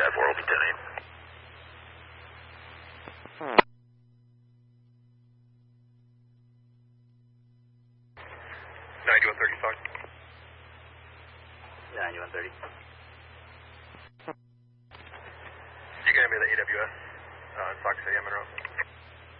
Dive 4 will be 10-8. 9130 Fox. 9130. You gonna be the AWS, Fox City, Monroe?